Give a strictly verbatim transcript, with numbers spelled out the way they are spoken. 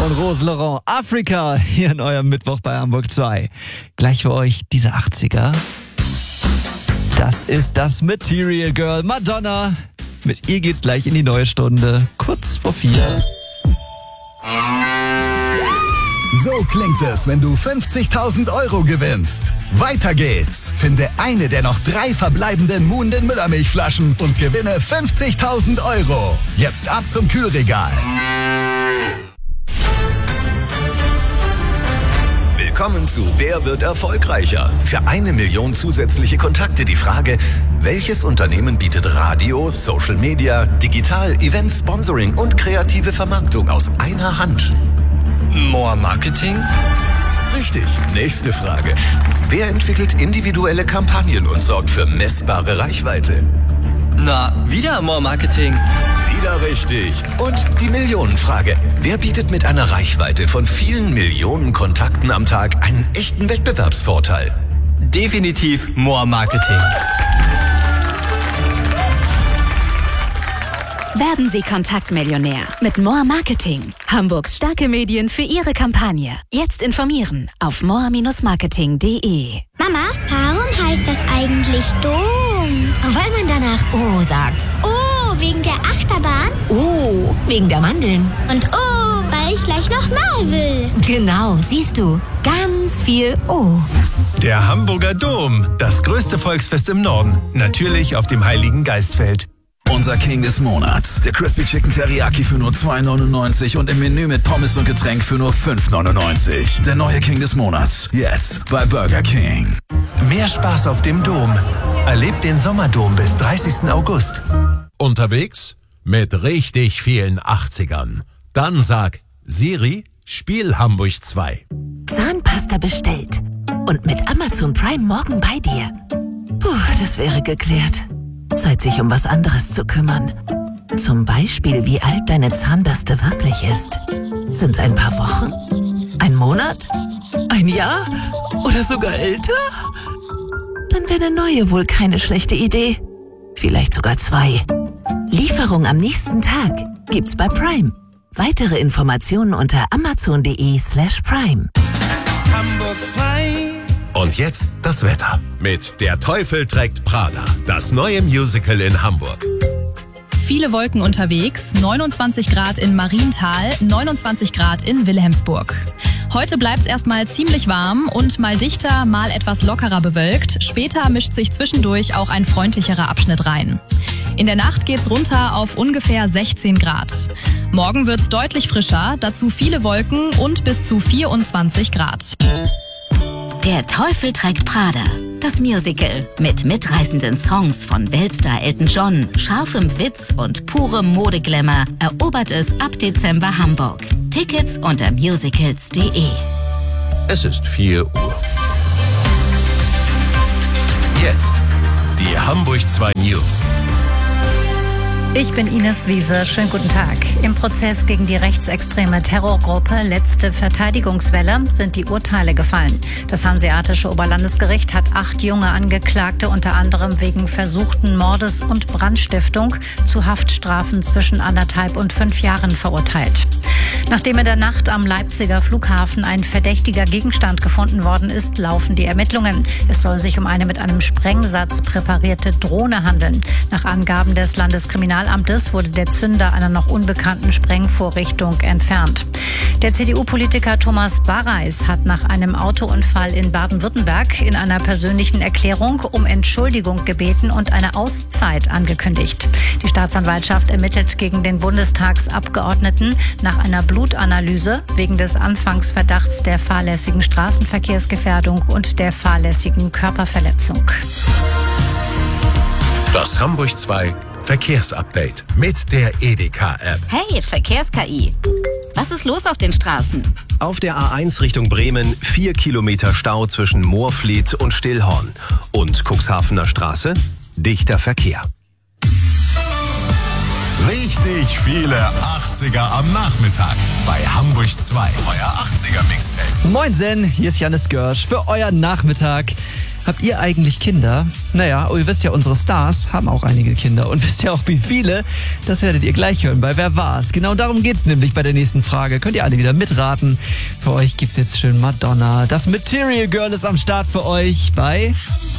und Rose Laurent, Afrika, hier in eurem Mittwoch bei Hamburg zwei. Gleich für euch diese achtziger. Das ist das Material Girl, Madonna. Mit ihr geht's gleich in die neue Stunde, kurz vor vier. So klingt es, wenn du fünfzigtausend Euro gewinnst. Weiter geht's. Finde eine der noch drei verbleibenden Moon den Müllermilchflaschen und gewinne fünfzigtausend Euro. Jetzt ab zum Kühlregal. Willkommen zu Wer wird erfolgreicher? Für eine Million zusätzliche Kontakte die Frage, welches Unternehmen bietet Radio, Social Media, Digital, Events, Sponsoring und kreative Vermarktung aus einer Hand? More Marketing? Richtig. Nächste Frage. Wer entwickelt individuelle Kampagnen und sorgt für messbare Reichweite? Na, wieder More Marketing. Wieder richtig. Und die Millionenfrage. Wer bietet mit einer Reichweite von vielen Millionen Kontakten am Tag einen echten Wettbewerbsvorteil? Definitiv More Marketing. Werden Sie Kontaktmillionär mit More Marketing. Hamburgs starke Medien für Ihre Kampagne. Jetzt informieren auf more Bindestrich marketing punkt de. Mama, warum heißt das eigentlich Dom? Weil man danach O sagt. Oh, wegen der Achterbahn? Oh, wegen der Mandeln. Und oh, weil ich gleich nochmal will. Genau, siehst du. Ganz viel O. Der Hamburger Dom, das größte Volksfest im Norden. Natürlich auf dem Heiligen Geistfeld. Unser King des Monats. Der Crispy Chicken Teriyaki für nur zwei neunundneunzig und im Menü mit Pommes und Getränk für nur fünf neunundneunzig. Der neue King des Monats. Jetzt bei Burger King. Mehr Spaß auf dem Dom. Erlebt den Sommerdom bis dreißigsten August. Unterwegs mit richtig vielen achtzigern. Dann sag, Siri, spiel Hamburg zwei. Zahnpasta bestellt. Und mit Amazon Prime morgen bei dir. Puh, das wäre geklärt. Zeit, sich um was anderes zu kümmern. Zum Beispiel, wie alt deine Zahnbürste wirklich ist. Sind's ein paar Wochen? Ein Monat? Ein Jahr? Oder sogar älter? Dann wäre eine neue wohl keine schlechte Idee. Vielleicht sogar zwei. Lieferung am nächsten Tag gibt's bei Prime. Weitere Informationen unter amazon.de slash prime. Hamburg zwei. Und jetzt das Wetter. Mit Der Teufel trägt Prada. Das neue Musical in Hamburg. Viele Wolken unterwegs. neunundzwanzig Grad in Marienthal, neunundzwanzig Grad in Wilhelmsburg. Heute bleibt es erstmal ziemlich warm und mal dichter, mal etwas lockerer bewölkt. Später mischt sich zwischendurch auch ein freundlicherer Abschnitt rein. In der Nacht geht's runter auf ungefähr sechzehn Grad. Morgen wird's deutlich frischer, dazu viele Wolken und bis zu vierundzwanzig Grad. Der Teufel trägt Prada. Das Musical mit mitreißenden Songs von Weltstar Elton John, scharfem Witz und purem Modeglamour erobert es ab Dezember Hamburg. Tickets unter musicals punkt de. Es ist vier Uhr. Jetzt die Hamburg zwei News. Ich bin Ines Wiese. Schönen guten Tag. Im Prozess gegen die rechtsextreme Terrorgruppe Letzte Verteidigungswelle sind die Urteile gefallen. Das Hanseatische Oberlandesgericht hat acht junge Angeklagte unter anderem wegen versuchten Mordes und Brandstiftung zu Haftstrafen zwischen anderthalb und fünf Jahren verurteilt. Nachdem in der Nacht am Leipziger Flughafen ein verdächtiger Gegenstand gefunden worden ist, laufen die Ermittlungen. Es soll sich um eine mit einem Sprengsatz präparierte Drohne handeln. Nach Angaben des Landeskriminalamtes wurde der Zünder einer noch unbekannten Sprengvorrichtung entfernt. Der C D U-Politiker Thomas Barreis hat nach einem Autounfall in Baden-Württemberg in einer persönlichen Erklärung um Entschuldigung gebeten und eine Auszeit angekündigt. Die Staatsanwaltschaft ermittelt gegen den Bundestagsabgeordneten nach einer Blutanalyse wegen des Anfangsverdachts der fahrlässigen Straßenverkehrsgefährdung und der fahrlässigen Körperverletzung. Das Hamburg zwei Verkehrsupdate mit der Edeka-App. Hey, Verkehrs-K I. Was ist los auf den Straßen? Auf der A eins Richtung Bremen vier Kilometer Stau zwischen Moorfleet und Stillhorn. Und Cuxhavener Straße, dichter Verkehr. Richtig viele achtziger am Nachmittag bei Hamburg zwei. Euer achtziger Mixtape. Moinsen, hier ist Janis Görsch für euer Nachmittag. Habt ihr eigentlich Kinder? Naja, ihr wisst ja, unsere Stars haben auch einige Kinder. Und wisst ihr auch, wie viele? Das werdet ihr gleich hören bei Wer war's? Genau darum geht's nämlich bei der nächsten Frage. Könnt ihr alle wieder mitraten. Für euch gibt's jetzt schön Madonna. Das Material Girl ist am Start für euch bei